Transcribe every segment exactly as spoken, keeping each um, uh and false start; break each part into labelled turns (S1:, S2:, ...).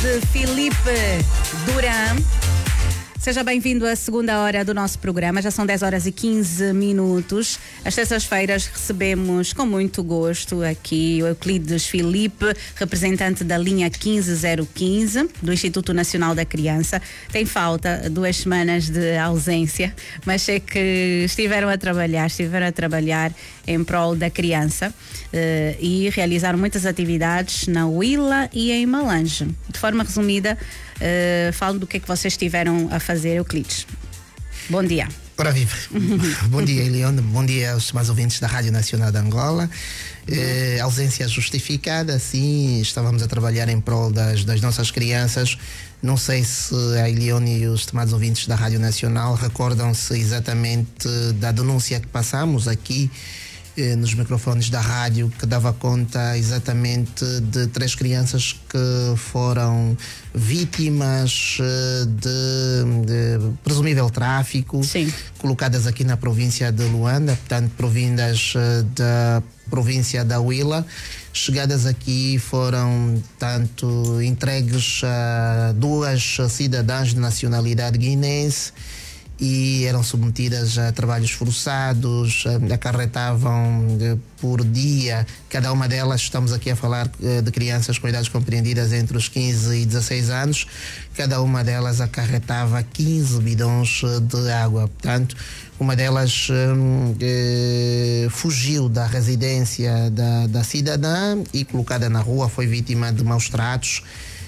S1: de Filipe Duran. Seja bem-vindo à segunda hora do nosso programa. Já são dez horas e quinze minutos. Às terças-feiras recebemos com muito gosto aqui o Euclides Filipe, representante da linha quinze zero quinze do Instituto Nacional da Criança. Tem falta, duas semanas de ausência, mas sei que estiveram a trabalhar, estiveram a trabalhar em prol da criança uh, e realizaram muitas atividades na Huila e em Malange. De forma resumida, Uh, falo do que é que vocês estiveram a fazer, Euclides. Bom dia.
S2: Ora viva. Bom dia, Elione. Bom dia aos demais ouvintes da Rádio Nacional de Angola. Eh, ausência justificada, sim, estávamos a trabalhar em prol das, das nossas crianças. Não sei se a Elione e os demais ouvintes da Rádio Nacional recordam-se exatamente da denúncia que passamos aqui nos microfones da rádio, que dava conta exatamente de três crianças que foram vítimas de, de presumível tráfico.
S1: Sim. Colocadas
S2: aqui na província de Luanda, portanto provindas da província da Huila. Chegadas aqui foram tanto entregues a duas cidadãs de nacionalidade guinense e eram submetidas a trabalhos forçados, acarretavam por dia, cada uma delas, estamos aqui a falar de crianças com idades compreendidas entre os quinze e dezesseis anos, cada uma delas acarretava quinze bidões de água. Portanto, uma delas hum, eh, fugiu da residência da, da cidadã e colocada na rua, foi vítima de maus tratos.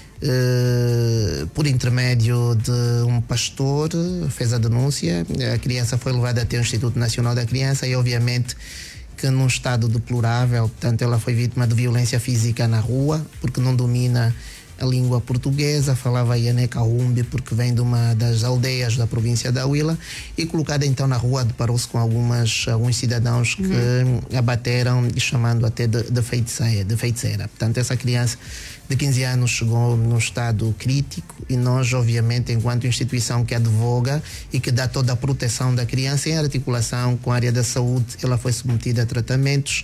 S2: Uh, por intermédio de um pastor, fez a denúncia. A criança foi levada até o Instituto Nacional da Criança e obviamente que num estado deplorável. Portanto, ela foi vítima de violência física na rua porque não domina a língua portuguesa, falava Ianecahumbi porque vem de uma das aldeias da província da Huila, e colocada então na rua deparou-se com algumas, alguns cidadãos que uhum. a bateram, chamando até de, de, feiticeira, de feiticeira. Portanto, essa criança de quinze anos chegou num estado crítico e nós, obviamente, enquanto instituição que advoga e que dá toda a proteção da criança em articulação com a área da saúde, ela foi submetida a tratamentos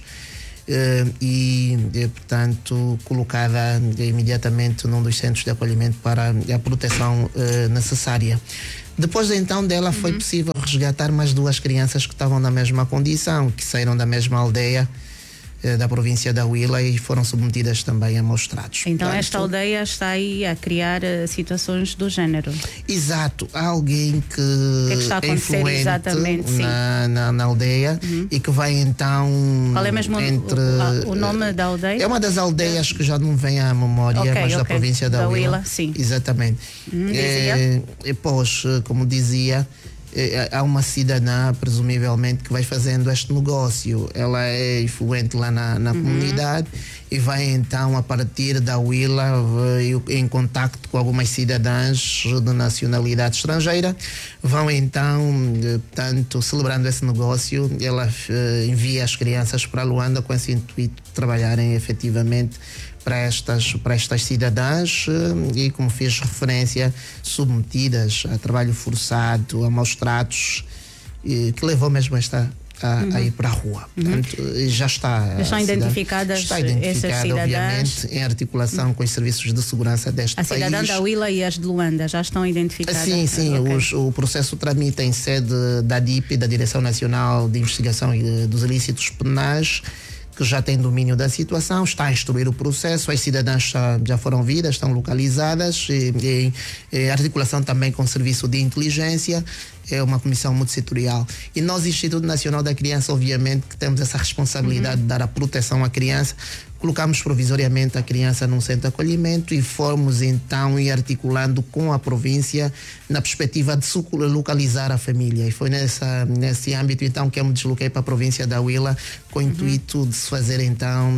S2: Uh, e, e, portanto, colocada imediatamente num dos centros de acolhimento para a proteção uh, necessária. Depois então dela foi uhum. possível resgatar mais duas crianças que estavam na mesma condição, que saíram da mesma aldeia uh, da província da Huila e foram submetidas também a maus tratos.
S1: Então, portanto, esta aldeia está aí a criar uh, situações do género.
S2: Exato, há alguém que,
S1: que, é que está a
S2: é influente
S1: exatamente,
S2: na, na, na aldeia uhum. e que vai então.
S1: Qual é mesmo entre, o, o nome da aldeia?
S2: É uma das aldeias que já não vem à memória, okay, mas okay. da província da, da Huila. Huila.
S1: Sim.
S2: Exatamente.
S1: Hum,
S2: é, e, pois, como dizia, é, há uma cidadã, presumivelmente, que vai fazendo este negócio. Ela é influente lá na, na uhum. comunidade e vai então, a partir da Huila, em contacto com algumas cidadãs de nacionalidade estrangeira, vão então, portanto, celebrando esse negócio, ela uh, envia as crianças para Luanda com esse intuito de trabalharem efetivamente para estas, para estas cidadãs uh, e, como fiz referência, submetidas a trabalho forçado, a maus tratos, uh, que levou mesmo esta A, uhum. a ir para a rua. Portanto, uhum. já está.
S1: Já estão identificadas
S2: está identificada, obviamente, em articulação uhum. com os serviços de segurança deste
S1: a
S2: país.
S1: A cidadã da Huila e as de Luanda já estão identificadas?
S2: Sim, sim. Okay. Os, o processo tramita em sede da D I P, da Direção Nacional de Investigação dos Ilícitos Penais, que já tem domínio da situação, está a instruir o processo, as cidadãs já, já foram vidas, estão localizadas, e, e, e articulação também com o Serviço de Inteligência, é uma comissão multissetorial. E nós, Instituto Nacional da Criança, obviamente que temos essa responsabilidade uhum. de dar a proteção à criança. Colocamos provisoriamente a criança num centro de acolhimento e fomos então ir articulando com a província na perspectiva de localizar a família. E foi nessa, nesse âmbito então que eu me desloquei para a província da Huila com o uhum. intuito de se fazer então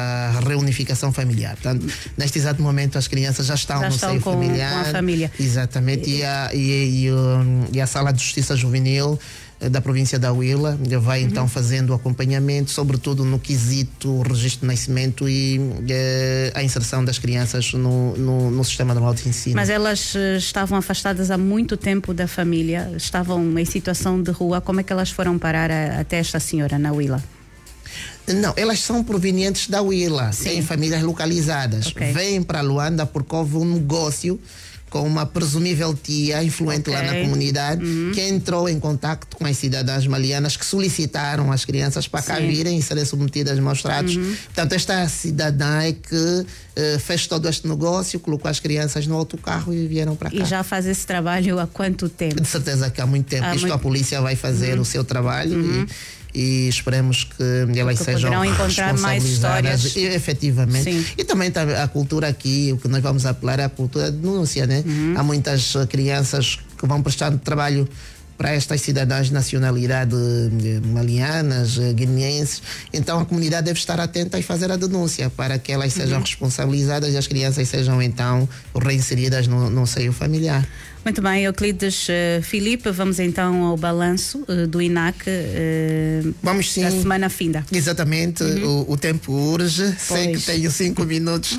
S2: a reunificação familiar. Portanto, neste exato momento as crianças já estão
S1: já
S2: no
S1: estão
S2: seio
S1: com,
S2: familiar.
S1: Com a família.
S2: Exatamente. E, e, a, e, e, e a Sala de Justiça Juvenil da província da Huila vai então uhum. fazendo o acompanhamento, sobretudo no quesito registro de nascimento e eh, a inserção das crianças no, no, no sistema normal de ensino.
S1: Mas elas estavam afastadas há muito tempo da família, estavam em situação de rua. Como é que elas foram parar a, até esta senhora na Huila?
S2: Não, elas são provenientes da Huila, em famílias localizadas. Okay. Vêm para Luanda porque houve um negócio com uma presumível tia influente okay. lá na comunidade, uhum. que entrou em contacto com as cidadãs malianas que solicitaram as crianças para cá Sim. virem e serem submetidas a maus tratos. Uhum. Portanto, esta cidadã é que uh, fez todo este negócio, colocou as crianças no autocarro e vieram para cá.
S1: E já faz esse trabalho há quanto tempo?
S2: De certeza que há muito tempo. Há Isto muito... a polícia vai fazer uhum. o seu trabalho uhum. e e esperemos que elas Porque sejam
S1: encontrar mais histórias.
S2: E, efetivamente. Sim. E também a cultura aqui, o que nós vamos apelar é a cultura de denúncia, né? Uhum. Há muitas crianças que vão prestando trabalho para estas cidadãs de nacionalidade malianas, guineenses. Então a comunidade deve estar atenta e fazer a denúncia para que elas sejam uhum. responsabilizadas e as crianças sejam então reinseridas no, no seio familiar.
S1: Muito bem, Euclides uh, Filipe, vamos então ao balanço uh, do I N A C uh,
S2: vamos, sim.
S1: da semana finda.
S2: Exatamente, uhum. o, o tempo urge, pois. Sei que tenho cinco minutos.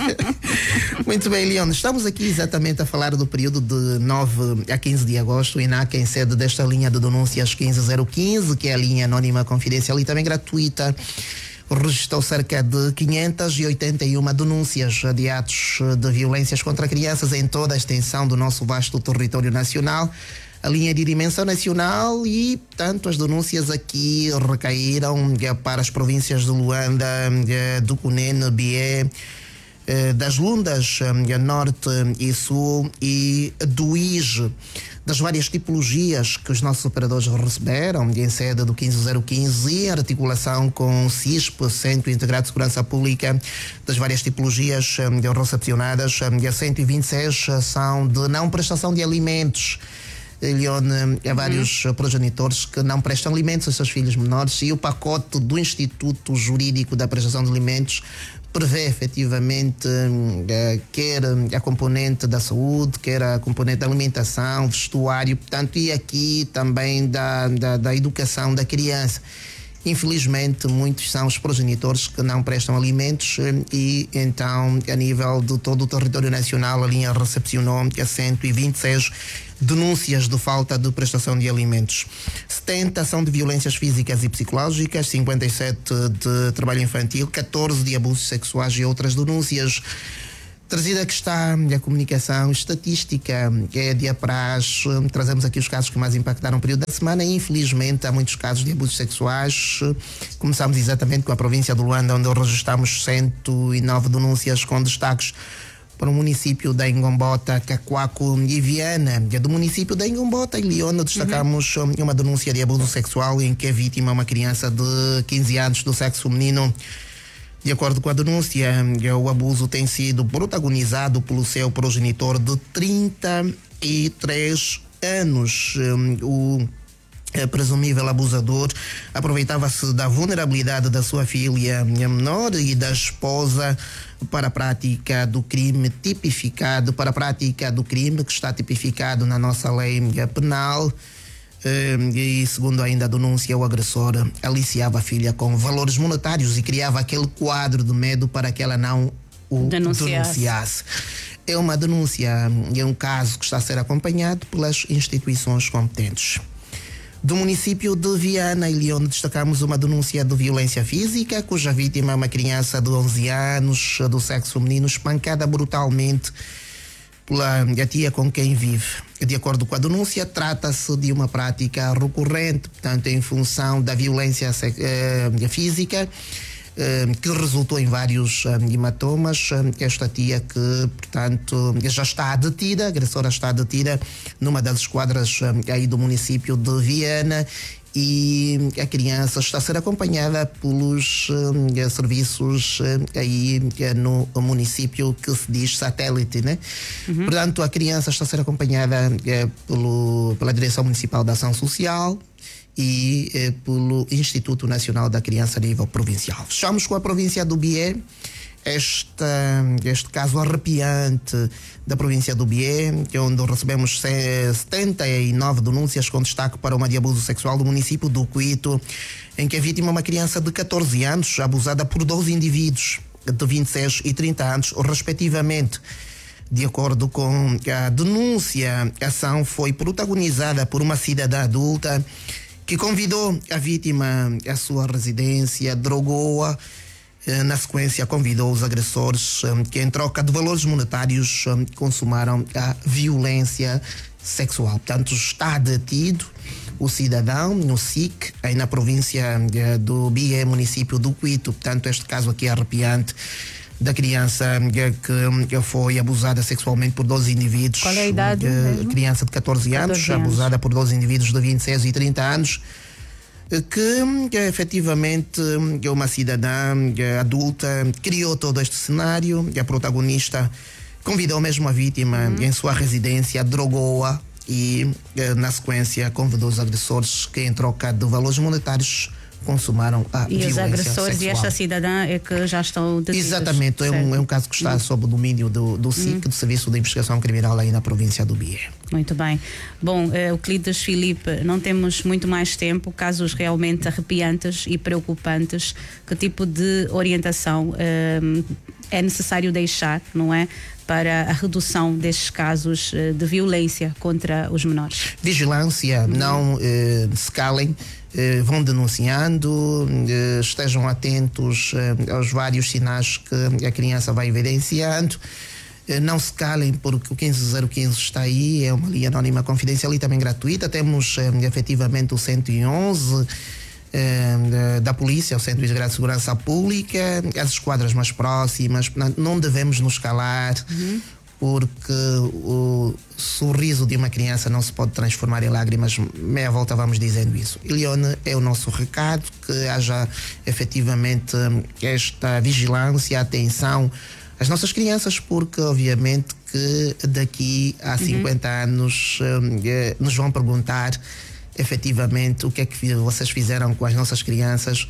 S2: Muito bem, Leon, estamos aqui exatamente a falar do período de nove a quinze de agosto, o I N A C em sede desta linha de denúncias quinze zero quinze, que é a linha anónima confidencial e também gratuita. Registrou cerca de quinhentas e oitenta e uma denúncias de atos de violências contra crianças em toda a extensão do nosso vasto território nacional. A linha de dimensão nacional e, portanto, as denúncias aqui recaíram para as províncias de Luanda, do Cunene, Bié, das Lundas, Norte e Sul e do I J E. Das várias tipologias que os nossos operadores receberam em sede do quinze zero quinze e em articulação com o C I S P, Centro Integrado de Segurança Pública, das várias tipologias recepcionadas, cento e vinte e seis são de não prestação de alimentos. Leone, há vários uhum. progenitores que não prestam alimentos aos seus filhos menores e o pacote do Instituto Jurídico da Prestação de Alimentos prevê efetivamente uh, quer a componente da saúde, quer a componente da alimentação, vestuário, portanto, e aqui também da, da, da educação da criança. Infelizmente, muitos são os progenitores que não prestam alimentos e, então, a nível de todo o território nacional, a linha recepcionou cento e vinte e seis denúncias de falta de prestação de alimentos. setenta são de violências físicas e psicológicas, cinquenta e sete de trabalho infantil, catorze de abusos sexuais e outras denúncias. Trazida que está a comunicação estatística, é de apraz, trazemos aqui os casos que mais impactaram o período da semana e, infelizmente, há muitos casos de abusos sexuais. Começamos exatamente com a província de Luanda, onde registramos cento e nove denúncias com destaques para o município da Ingombota, Cacoaco e Viana. Do município da Ingombota e Leona destacamos uhum. uma denúncia de abuso sexual em que a vítima é uma criança de quinze anos do sexo feminino. De acordo com a denúncia, o abuso tem sido protagonizado pelo seu progenitor de trinta e três anos. O presumível abusador aproveitava-se da vulnerabilidade da sua filha menor e da esposa para a prática do crime tipificado, para a prática do crime que está tipificado na nossa lei penal. E segundo ainda a denúncia, o agressor aliciava a filha com valores monetários e criava aquele quadro de medo para que ela não o denunciasse. denunciasse. É uma denúncia, é um caso que está a ser acompanhado pelas instituições competentes. Do município de Viana e Leone destacamos uma denúncia de violência física, cuja vítima é uma criança de onze anos do sexo feminino espancada brutalmente pela tia com quem vive. De acordo com a denúncia, trata-se de uma prática recorrente, portanto, em função da violência eh, física, eh, que resultou em vários eh, hematomas. Esta tia que, portanto, já está detida, a agressora está detida numa das esquadras eh, aí do município de Viana. E a criança está a ser acompanhada pelos uh, serviços uh, aí uh, no município que se diz satélite, né? Uhum. Portanto, a criança está a ser acompanhada uh, pelo, pela Direção Municipal da Ação Social e uh, pelo Instituto Nacional da Criança a nível provincial. Fechamos com a província do Bié. Este, este caso arrepiante da província do Bié, onde recebemos setenta e nove denúncias com destaque para uma de abuso sexual do município do Cuito, em que a vítima é uma criança de catorze anos, abusada por doze indivíduos de vinte e seis e trinta anos, respectivamente. De acordo com a denúncia, a ação foi protagonizada por uma cidadã adulta que convidou a vítima à sua residência, drogou-a. Na sequência, convidou os agressores que, em troca de valores monetários, consumaram a violência sexual. Portanto, está detido o cidadão no S I C, aí na província do Bié, município do Cuito. Portanto, este caso aqui é arrepiante, da criança que foi abusada sexualmente por doze indivíduos.
S1: Qual é a idade?
S2: Criança de catorze anos,
S1: catorze anos,
S2: abusada por doze indivíduos de vinte e seis e trinta anos. Que, que efetivamente uma cidadã adulta criou todo este cenário, e a protagonista convidou mesmo a vítima uhum. em sua residência, drogou-a e, na sequência, convidou os agressores que, em troca de valores monetários, consumaram a
S1: e
S2: violência sexual. E os agressores
S1: sexual. E esta cidadã é que já estão detidos.
S2: Exatamente, é um, é um caso que está hum. sob o domínio do, do S I C, hum. do Serviço de Investigação Criminal aí na província do Bié.
S1: Muito bem. Bom, eh, Euclides Filipe, não temos muito mais tempo, casos realmente arrepiantes e preocupantes. Que tipo de orientação eh, é necessário deixar, não é? Para a redução destes casos eh, de violência contra os menores?
S2: Vigilância, hum. não eh, se calem. Eh, vão denunciando, eh, estejam atentos eh, aos vários sinais que a criança vai evidenciando, eh, não se calem, porque o quinze zero quinze está aí, é uma linha anónima confidencial e também gratuita. Temos eh, efetivamente o cento e onze eh, da polícia, o Centro Integrado de Segurança Pública, as esquadras mais próximas. Não devemos nos calar, uhum. porque o sorriso de uma criança não se pode transformar em lágrimas, meia volta vamos dizendo isso. Elione, é o nosso recado, que haja efetivamente esta vigilância, atenção às nossas crianças, porque obviamente que daqui a cinquenta uhum. anos eh, nos vão perguntar efetivamente o que é que vocês fizeram com as nossas crianças.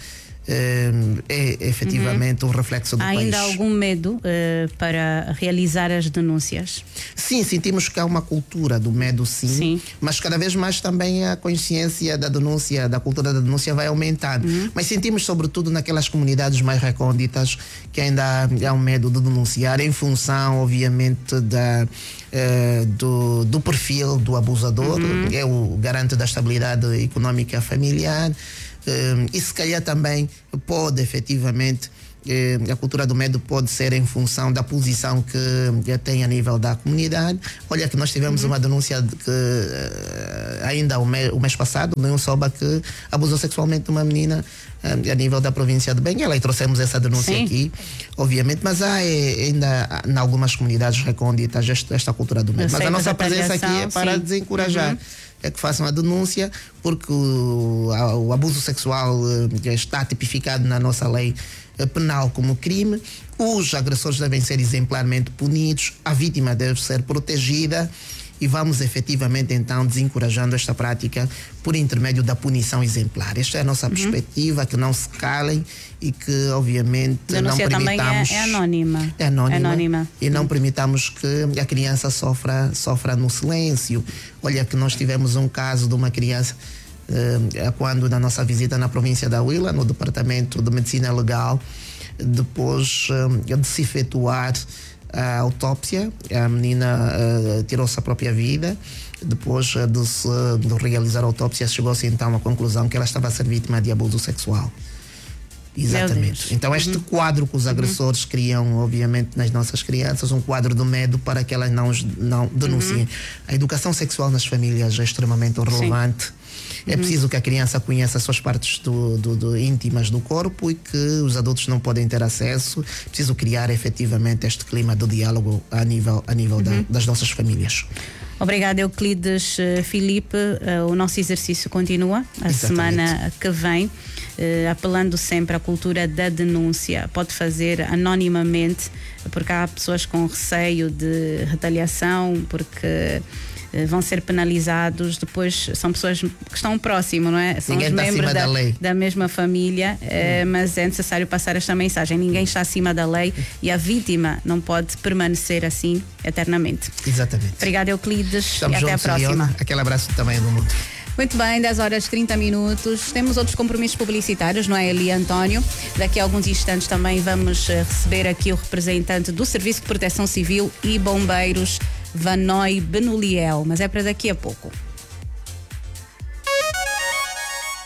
S2: É efetivamente uhum. um reflexo do
S1: há
S2: país.
S1: Ainda há algum medo uh, para realizar as denúncias?
S2: Sim, sentimos que há uma cultura do medo, sim, sim. mas cada vez mais também a consciência da denúncia, da cultura da denúncia vai aumentando. Uhum. Mas sentimos sobretudo naquelas comunidades mais recônditas que ainda há um medo de denunciar, em função, obviamente, da, uh, do, do perfil do abusador, uhum. é o garante da estabilidade económica familiar. Um, e se calhar também pode efetivamente eh, a cultura do medo pode ser em função da posição que já tem a nível da comunidade. Olha que nós tivemos uhum. uma denúncia de que uh, ainda o, me, o mês passado, não soube que abusou sexualmente uma menina uh, a nível da província de Benguela, e trouxemos essa denúncia Sim. aqui, obviamente, mas há é, ainda em algumas comunidades recônditas esta, esta cultura do medo. Mas a nossa presença aqui é para sim. desencorajar. Uhum. É que façam a denúncia, porque o, o abuso sexual eh, está tipificado na nossa lei eh, penal como crime. Os agressores devem ser exemplarmente punidos, a vítima deve ser protegida, e vamos efetivamente então desencorajando esta prática por intermédio da punição exemplar. Esta é a nossa uhum. perspectiva, que não se calem e que obviamente
S1: denúncia
S2: não permitamos...
S1: também é, é anónima.
S2: É anónima.
S1: É anónima.
S2: E não uhum. permitamos que a criança sofra, sofra no silêncio. Olha que nós tivemos um caso de uma criança eh, quando na nossa visita na província da Huila, no Departamento de Medicina Legal, depois eh, de se efetuar a autópsia, a menina uh, tirou-se a própria vida. Depois uh, de, se, de realizar a autópsia, chegou-se então à conclusão que ela estava a ser vítima de abuso sexual. Exatamente. Então este uhum. quadro que os agressores uhum. criam, obviamente, nas nossas crianças, um quadro de medo para que elas não, não denunciem. Uhum. A educação sexual nas famílias é extremamente relevante. Sim. É uhum. preciso que a criança conheça as suas partes do, do, do, íntimas do corpo e que os adultos não podem ter acesso. É preciso criar efetivamente este clima de diálogo a nível, a nível uhum. da, das nossas famílias.
S1: Obrigada, Euclides uh, Filipe. Uh, o nosso exercício continua a Exatamente. semana que vem, uh, apelando sempre à cultura da denúncia. Pode fazer anonimamente, porque há pessoas com receio de retaliação, porque vão ser penalizados. Depois são pessoas que estão próximo, não é? São
S2: Ninguém
S1: os membros
S2: da,
S1: da, da mesma família, hum. eh, mas é necessário passar esta mensagem. Ninguém está acima da lei e a vítima não pode permanecer assim eternamente.
S2: Exatamente.
S1: Obrigada, Euclides.
S2: Estamos
S1: e até
S2: juntos,
S1: a próxima.
S2: Leona. Aquele abraço também do mundo.
S1: Muito bem, dez horas e trinta minutos. Temos outros compromissos publicitários, não é, Eli António? Daqui a alguns instantes também vamos receber aqui o representante do Serviço de Proteção Civil e Bombeiros, Vanoi Benuliel, mas é para daqui a pouco.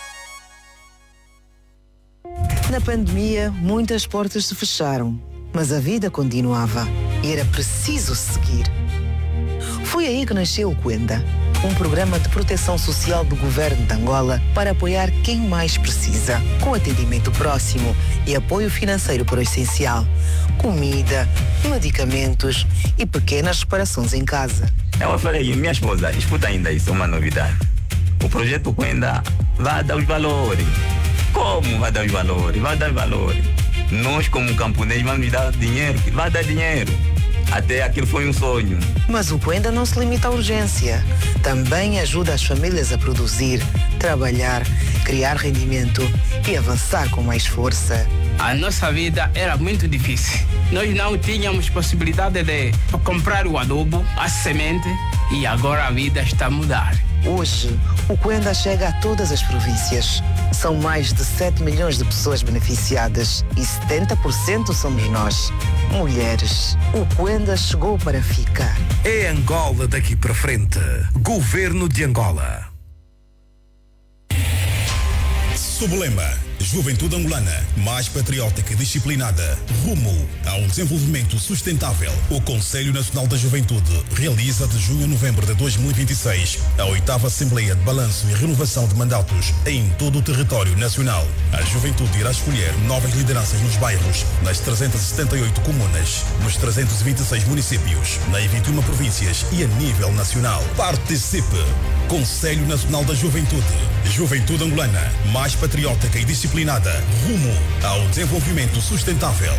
S3: Na pandemia, muitas portas se fecharam, mas a vida continuava e era preciso seguir. Foi aí que nasceu o Cuenda, um programa de proteção social do governo de Angola para apoiar quem mais precisa, com atendimento próximo e apoio financeiro para o essencial, comida, medicamentos e pequenas reparações em casa.
S4: Eu falei, minha esposa, escuta ainda isso, uma novidade. O projeto Cuenda vai dar os valores. Como vai dar os valores? Vai dar os valores. Nós, como camponês, vamos dar dinheiro, vai dar dinheiro. Até aquilo foi um sonho.
S3: Mas o Cuenda não se limita à urgência. Também ajuda as famílias a produzir, trabalhar, criar rendimento e avançar com mais força.
S5: A nossa vida era muito difícil. Nós não tínhamos possibilidade de comprar o adubo, a semente, e agora a vida está a mudar.
S3: Hoje, o Cuenda chega a todas as províncias. São mais de sete milhões de pessoas beneficiadas e setenta por cento somos nós, mulheres. O Cuenda chegou para ficar.
S6: É Angola daqui para frente. Governo de Angola.
S7: Sob-lema Juventude Angolana, mais patriótica e disciplinada, rumo a um desenvolvimento sustentável. O Conselho Nacional da Juventude realiza de junho a novembro de dois mil e vinte e seis a oitava Assembleia de Balanço e Renovação de Mandatos em todo o território nacional. A juventude irá escolher novas lideranças nos bairros, nas trezentas e setenta e oito comunas, nos trezentos e vinte e seis municípios, nas vinte e uma províncias e a nível nacional. Participe! Conselho Nacional da Juventude. Juventude Angolana, mais patriótica e disciplinada, rumo ao desenvolvimento sustentável.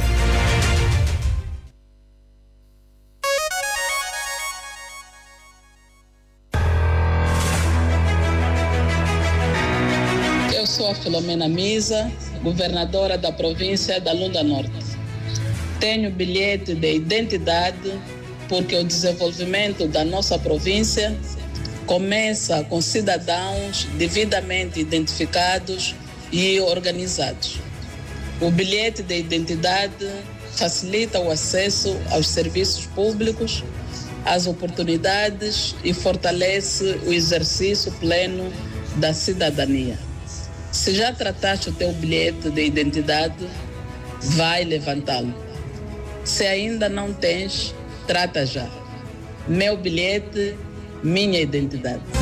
S8: Eu sou a Filomena Misa, governadora da província da Lunda Norte. Tenho bilhete de identidade porque o desenvolvimento da nossa província começa com cidadãos devidamente identificados e organizados. O bilhete de identidade facilita o acesso aos serviços públicos, às oportunidades e fortalece o exercício pleno da cidadania. Se já trataste o teu bilhete de identidade, vai levantá-lo. Se ainda não tens, trata já. Meu bilhete, minha identidade.